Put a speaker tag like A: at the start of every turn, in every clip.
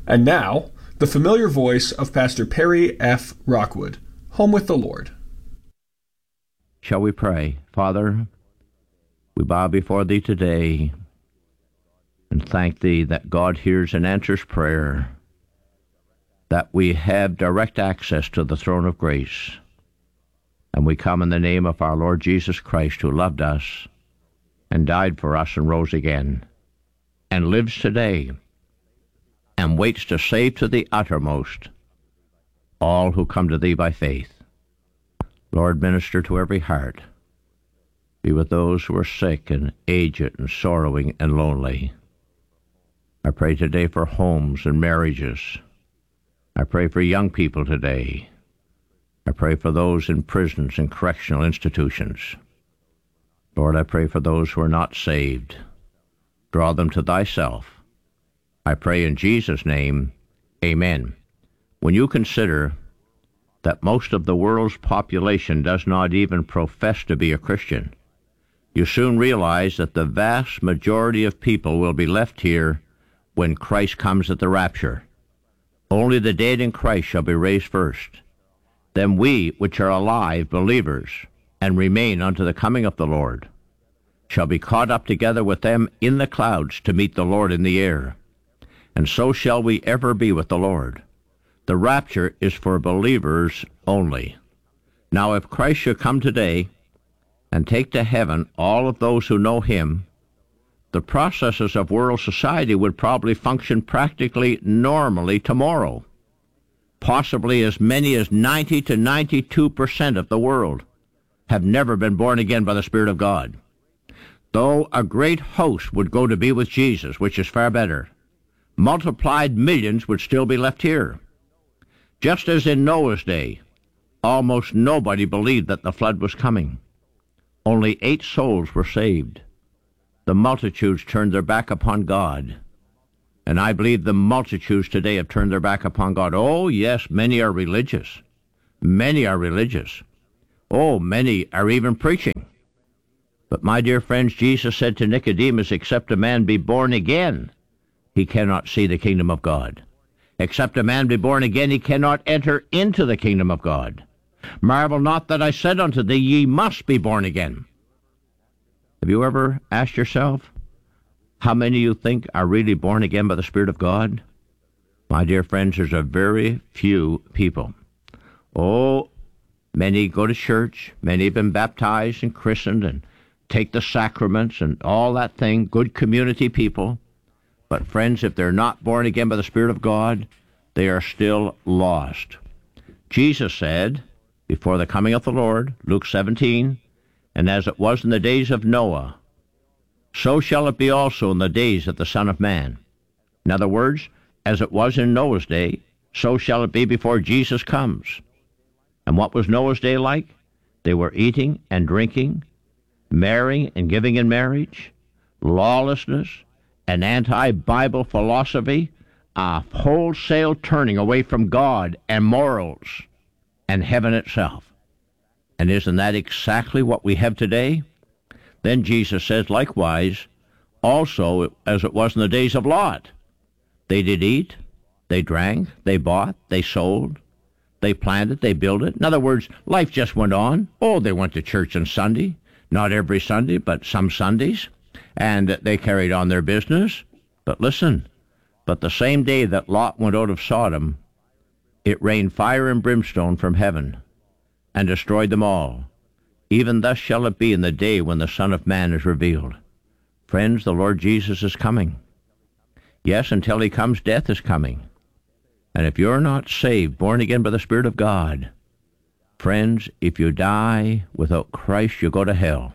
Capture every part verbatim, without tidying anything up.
A: And now, the familiar voice of Pastor Perry F. Rockwood, Home with the Lord.
B: Shall we pray? Father, we bow before Thee today and thank Thee that God hears and answers prayer, that we have direct access to the throne of grace. And we come in the name of our Lord Jesus Christ, who loved us and died for us and rose again, and lives today, and waits to save to the uttermost all who come to Thee by faith. Lord, minister to every heart. Be with those who are sick and aged and sorrowing and lonely. I pray today for homes and marriages. I pray for young people today. I pray for those in prisons and correctional institutions. Lord, I pray for those who are not saved. Draw them to Thyself. I pray in Jesus' name, amen. When you consider that most of the world's population does not even profess to be a Christian, you soon realize that the vast majority of people will be left here when Christ comes at the rapture. Only the dead in Christ shall be raised first. Then we, which are alive, believers, and remain unto the coming of the Lord, shall be caught up together with them in the clouds to meet the Lord in the air. And so shall we ever be with the Lord. The rapture is for believers only. Now, if Christ should come today and take to heaven all of those who know Him, the processes of world society would probably function practically normally tomorrow. Possibly as many as ninety to ninety-two percent of the world have never been born again by the Spirit of God. Though a great host would go to be with Jesus, which is far better, multiplied millions would still be left here. Just as in Noah's day, almost nobody believed that the flood was coming. Only eight souls were saved. The multitudes turned their back upon God. And I believe the multitudes today have turned their back upon God. Oh, yes, many are religious. Many are religious. Oh, many are even preaching. But my dear friends, Jesus said to Nicodemus, except a man be born again, he cannot see the kingdom of God. Except a man be born again, he cannot enter into the kingdom of God. Marvel not that I said unto thee, ye must be born again. Have you ever asked yourself, how many you think are really born again by the Spirit of God? My dear friends, there's a very few people. Oh, many go to church, many have been baptized and christened and take the sacraments and all that thing, good community people. But friends, if they're not born again by the Spirit of God, they are still lost. Jesus said, before the coming of the Lord, Luke seventeen, and as it was in the days of Noah, so shall it be also in the days of the Son of Man. In other words, as it was in Noah's day, so shall it be before Jesus comes. And what was Noah's day like? They were eating and drinking, marrying and giving in marriage, lawlessness, an anti-Bible philosophy, a wholesale turning away from God and morals and heaven itself. And isn't that exactly what we have today? Then Jesus says, likewise, also as it was in the days of Lot. They did eat, they drank, they bought, they sold, they planted, they built it. In other words, life just went on. Oh, they went to church on Sunday. Not every Sunday, but some Sundays. And they carried on their business. But listen, but the same day that Lot went out of Sodom, it rained fire and brimstone from heaven and destroyed them all. Even thus shall it be in the day when the Son of Man is revealed. Friends, the Lord Jesus is coming. Yes, until He comes, death is coming. And if you're not saved, born again by the Spirit of God, friends, if you die without Christ, you go to hell.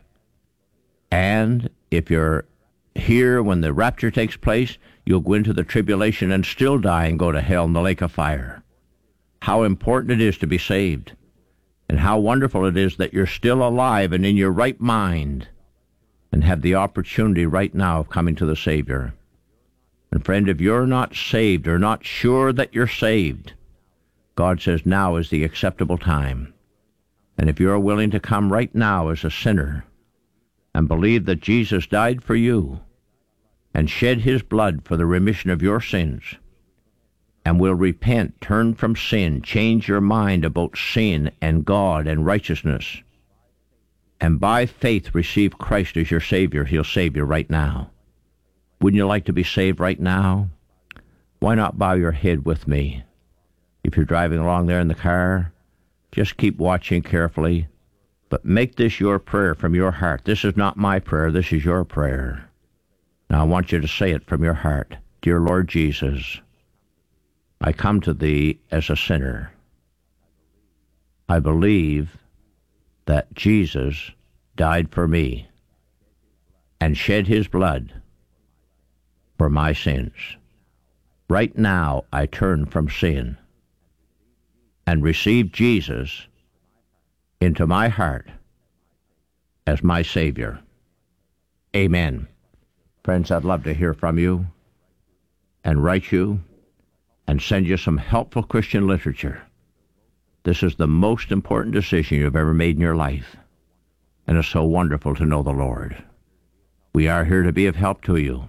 B: And if you're here when the rapture takes place, you'll go into the tribulation and still die and go to hell in the lake of fire. How important it is to be saved. And how wonderful it is that you're still alive and in your right mind and have the opportunity right now of coming to the Savior. And friend, if you're not saved or not sure that you're saved, God says now is the acceptable time. And if you're willing to come right now as a sinner and believe that Jesus died for you and shed His blood for the remission of your sins, and will repent, turn from sin, change your mind about sin and God and righteousness, and by faith receive Christ as your Savior, he'll save you right now. Wouldn't you like to be saved right now? Why not bow your head with me? If you're driving along there in the car, just keep watching carefully, but make this your prayer from your heart. This is not my prayer, this is your prayer. Now I want you to say it from your heart. Dear Lord Jesus, I come to thee as a sinner. I believe that Jesus died for me and shed his blood for my sins. Right now I turn from sin and receive Jesus into my heart as my Savior. Amen. Friends, I'd love to hear from you and write you and send you some helpful Christian literature. This is the most important decision you've ever made in your life, and it's so wonderful to know the Lord. We are here to be of help to you.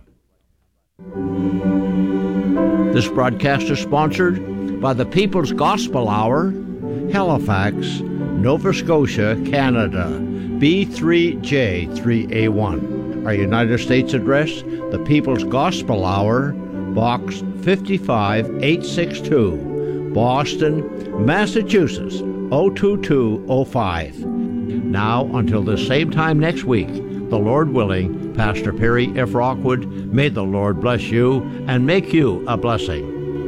B: This broadcast is sponsored by the People's Gospel Hour, Halifax, Nova Scotia, Canada, B three J three A one. Our United States address, the People's Gospel Hour, Box fifty-five eight sixty-two, Boston, Massachusetts, oh two two oh five. Now, until the same time next week, the Lord willing, Pastor Perry F. Rockwood, may the Lord bless you and make you a blessing.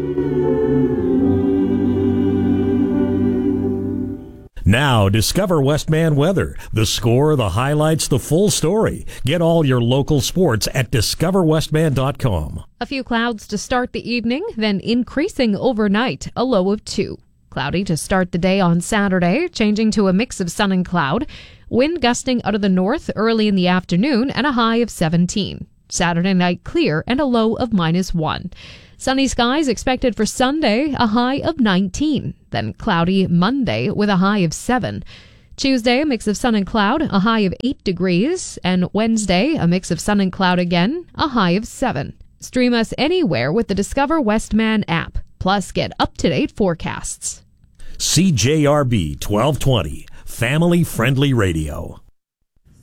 C: Now, discover Westman weather. The score, the highlights, the full story. Get all your local sports at discover westman dot com.
D: A few clouds to start the evening, then increasing overnight, a low of two. Cloudy to start the day on Saturday, changing to a mix of sun and cloud. Wind gusting out of the north early in the afternoon and a high of seventeen. Saturday night clear and a low of minus one. Sunny skies expected for Sunday, a high of nineteen. Then cloudy Monday with a high of seven. Tuesday, a mix of sun and cloud, a high of eight degrees. And Wednesday, a mix of sun and cloud again, a high of seven. Stream us anywhere with the Discover Westman app. Plus, get up-to-date forecasts.
C: C J R B twelve twenty, family-friendly radio.